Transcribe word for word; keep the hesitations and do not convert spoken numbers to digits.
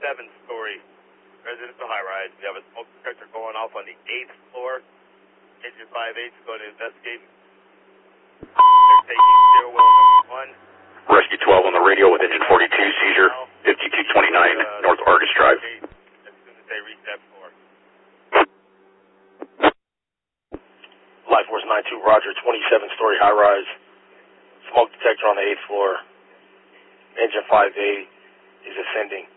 twenty-seven story residential high-rise. We have a smoke detector going off on the eighth floor. Engine five eight is going to investigate. They're taking stairwell number one. Rescue twelve on the radio with engine forty-two, seizure fifty-two twenty-nine, uh, North Argus Drive. As soon as they reach that floor. Life Force nine two, Roger, twenty-seven story high-rise. Smoke detector on the eighth floor. Engine five eight is ascending.